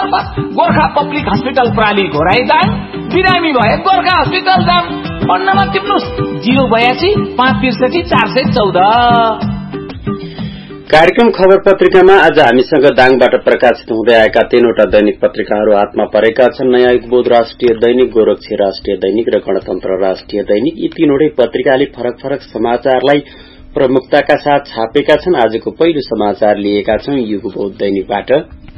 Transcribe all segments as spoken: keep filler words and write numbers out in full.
त Gorkha public hospital प्राली घोराइदाङ, बिरामी भए गोर्खा हस्पिटल जाम। फोन नम्बर टिप्नुस् जीरो बयासी पाँच त्रिसठी चार सय चौध। कार्यक्रम खबर पत्रिकामा आज हामीसँग दाङबाट प्रकाशित हुँदै आएका तीनवटा दैनिक पत्रिकाहरू हातमा परेका छन्। नयाँ युगबोध राष्ट्रिय दैनिक, गोरक्षी राष्ट्रिय दैनिक र गणतन्त्र राष्ट्रिय दैनिक। यी तीनवटै पत्रिकाले फरक फरक समाचारलाई प्रमुखताका साथ छापेका छन्। आजको पहिलो समाचार लिएका छौं युगबोध दैनिकबाट।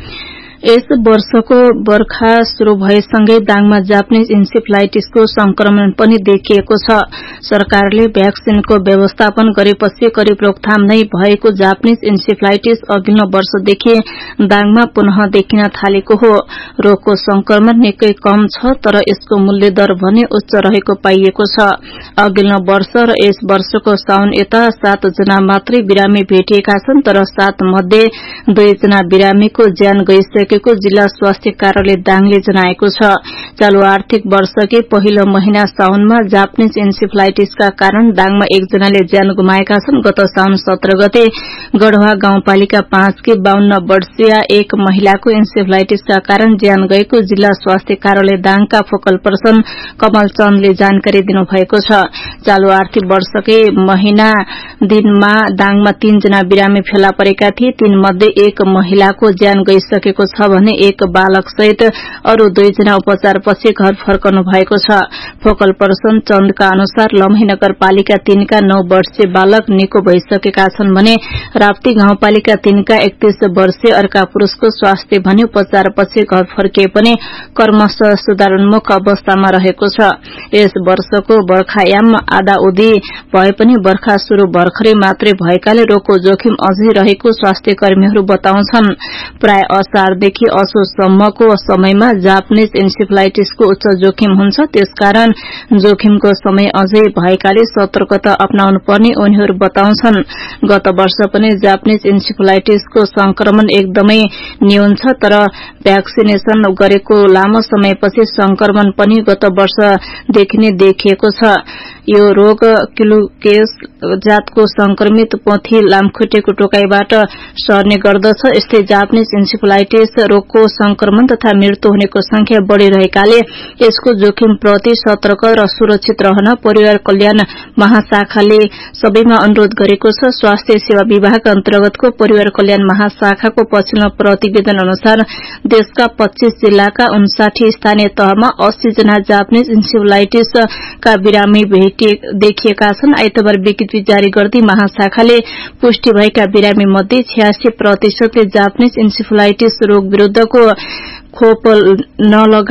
यस वर्षको बर्खा शुरू भएसँगै दाङमा जापानिज इन्सेफ्लाइटिसको संक्रमण पनि देखिएको छ। सरकारले भ्याक्सिनको व्यवस्थापन गरेपछि करिब रोकथाम नै भएको जापानिज इन्सेफ्लाइटिस अघिल्लो वर्षदेखि दाङमा पुनः देखिन थालेको हो। रोगको संक्रमण निकै कम छ, तर यसको मूल्य दर भने उच्च रहेको पाइएको छ। अघिल्लो वर्ष र यस वर्षको साउन यता सात जना मात्रै बिरामी भेटिएका छन्, तर सात मध्ये दुई जना बिरामीको ज्यान गइसके को जिल्ला स्वास्थ्य कार्यालय दाङले जनाएको छ। चालू आर्थिक वर्षकै पहिलो महिना साउनमा जापानिज इन्सेफ्लाइटिसका कारण दाङमा एकजनाले ज्यान गुमाएका छन्। गत साउन सत्र गते गढ़वा गाउँपालिका पाँचकी बाहन्न वर्षीय एक महिलाको इन्सेफ्लाइटिसका कारण ज्यान गएको जिल्ला स्वास्थ्य कार्यालय दाङका फोकल पर्सन कमल चन्दले जानकारी दिनुभएको छ। चालू आर्थिक वर्षकै महिना दिनमा दाङमा तीन जना बिरामी फेला परेका थिए। तीन मध्ये एक महिलाको ज्यान गइसकेको छ भने एक बालक सहित अरू दुईजना उपचारपछि घर फर्कनु भएको छ। फोकल पर्सन चन्दका अनुसार लम्ही नगरपालिका तीनका नौ वर्षीय बालक निको भइसकेका छन् भने राप्ती गाउँपालिका तीनका एकतीस वर्षीय अर्का पुरूषको स्वास्थ्य भने उपचारपछि घर फर्किए पनि क्रमशः सुधारोन्मुख अवस्थामा रहेको छ। यस वर्षको बर्खायाम आधा उधी भए पनि बर्खा शुरू भर्खरै मात्रै भएकाले रोगको जोखिम अझै रहेको स्वास्थ्य कर्मीहरू बताउँछन्। प्राय असारदेखि असोजसम्मको समयमा जापानिज इन्सेफ्लाइटिसको उच्च जोखिम हुन्छ। त्यसकारण जोखिमको समय अझै भएकाले सतर्कता अपनाउनु पर्ने उनीहरू बताउँछन्। गत वर्ष पनि जापानिज इन्सेफ्लाइटिसको संक्रमण एकदमै न्यून छ, तर भ्याक्सिनेशन गरेको लामो समयपछि संक्रमण पनि गत वर्षदेखि नै देखिएको छ। यो रोग क्युलेक्स जातको संक्रमित पोथी लामखुट्टेको टोकाईबाट सर्ने गर्दछ। यस्तै जापानिज इन्सेफ्लाइटिस रोगको संक्रमण तथा मृत्यु हुनेको संख्या बढ़िरहेकाले यसको जोखिम प्रति सतर्क र सुरक्षित रहन परिवार कल्याण महाशाखाले सबैमा अनुरोध गरेको छ। स्वास्थ्य सेवा विभाग अन्तर्गतको परिवार कल्याण महाशाखाको पछिल्लो प्रतिवेदन अनुसार देशका पच्चीस जिल्लाका उन्साठी स्थानीय तहमा अस्सी जना जापानिज इन्सेफ्लाइटिसका बिरामी देखिएका छन्। आइतबार विज्ञप्ति जारी गर्दै महाशाखाले पुष्टि भएका बिरामी मध्ये छयासी प्रतिशतले जापानिज इन्सेफ्लाइटिस रोग विरूद्धको खोप नलगा